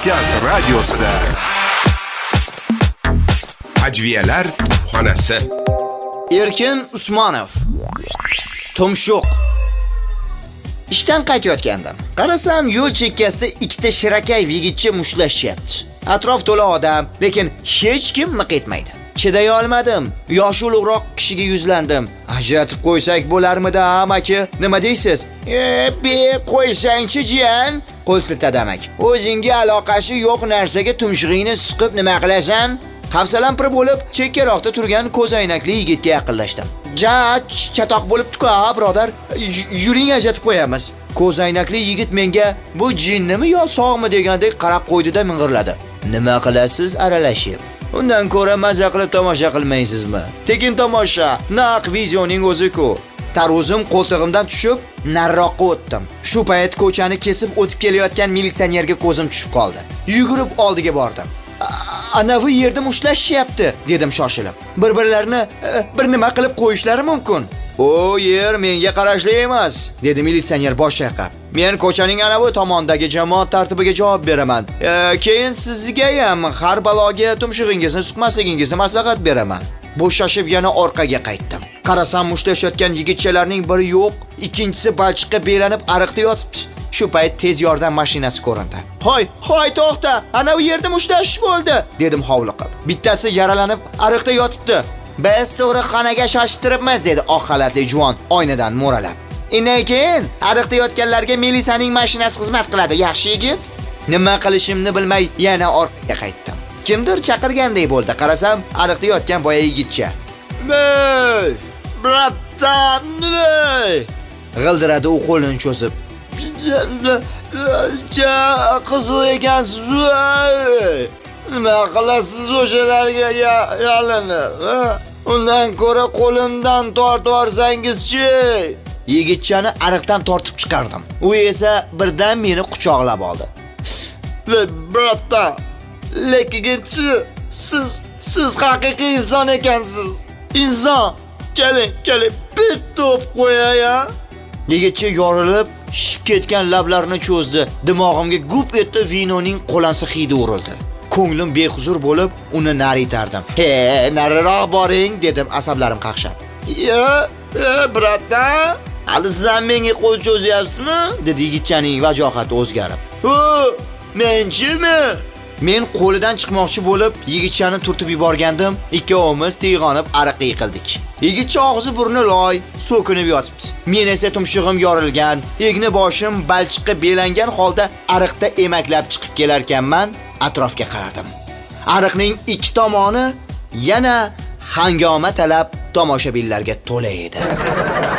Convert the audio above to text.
Kavkaz radiosida Ajviyalar xonasi. Erkin Usmonov. Tumshuq. Ishdan qaytayotgandim. Qarasam, yo'l chekkasida ikkita shirakay yigitcha mushlashyapti. Atrof to'la odam, lekin hech kim miq etmaydi. Chiday olmadim. Yoshi ulug'roq kishiga yuzlandim. Ajratib qo'ysak bo'larmidi, amaki? Nima deysiz? Be qo'ysangchi jiyan, qo'l siltadi amaki. O'zingga aloqasi yo'q narsaga tumshug'ingni siqib nima qilasan? Hafsalampir bo'lib, chekkaroqda turgan ko'zoynakli yigitga yaqinlashdim. Chatoq bo'libdi-ku, birodar. Yuring ajratib qo'yamiz. Ko'zoynakli yigit menga bu jinnimi yo sog'mi degandek qarab qo'ydi-da ming'irladi. Nima qilasiz aralashib? Undan ko'ra maza qilib tomosha qilmaysizmi? Tekin tomosha, naq videoning o'zi-ku. Taruzim qo'ltig'imdan tushib, nariroqqa o'tdim. Shu payt ko'chani kesib o'tib kelayotgan militsionerga ko'zim tushib qoldi. Yugurib oldiga bordim. Anavi yerda mushlashyapti, dedim shoshilib. Bir-birlarini bir nima qilib qo'yishlari mumkin. O yer menga qarashli emas, dedi militsioner bosh chayqab. Men ko'chaning anavi tomondagi jamoat tartibiga javob beraman. Keyin sizga ham har baloga tumshug'ingizni suqmasligingizni maslahat beraman. Bo'shashib yana orqaga qaytdim. Qarasam mushlashayotgan yigitchalarning biri yo'q, ikkinchisi balchiqqa belanib ariqda yotibdi. Shu payt tez yordam mashinasi ko'rindi. Hoy, to'xta, anavi yerda mushlash bo'ldi, dedim hovliqib. Bittasi yaralanib ariqda yotibdi. Biz to'g'ri xonaga shoshib turibmiz, dedi oq xalatli juvon oynadan mo'ralab. Keyin ariqda yotganlarga milisaning mashinasi xizmat qiladi, yaxshi yigit. Nima qilishimni bilmay yana orqaga qaytdim. Kimdir chaqirgandek bo'ldi. Qarasam, ariqda yotgan boya yigitcha. "Ey, bratan, ey!" g'ildiradi u qo'lini cho'zib. Qiziq ekansiz, nima qilasiz o'shalarga yalinib? Undan ko'ra qo'limdan tortib olsangizchi. Yigitchani ariqdan tortib chiqardim. U esa birdan meni quchoqlab oldi. Brata, lekinchi siz haqiqiy inson ekansiz. Inson, keling, bitta o'p qo'yay-a. Yigitcha yorilib, shishib ketgan lablarini cho'zdi. Dimog'imga gup etdi, vinoning qo'lansa hidi urildi. Ko'nglim behuzur bo'lib, uni nari itardim. Nariroq boring, dedim asablarim qaqshab. Brata, hali siz menga qo'l cho'zyapsizmi? Dedi yigitchaning vajohati o'zgarib. Menchimi? Men qo'lidan chiqmoqchi bo'lib, yigitchani turtib yuborgandim. Ikkovimiz teg'onib ariqqa yiqildik. Yigitcha og'zi burni loy, so'kinib yotibdi. Men esa tumshug'im yorilgan, egni boshim balchiqqa belangan holda ariqda emaklab chiqib kelar ekanman, atrofga qaradim. Ariqning ikki tomoni yana hangoma talab tomoshabinlarga to'la edi.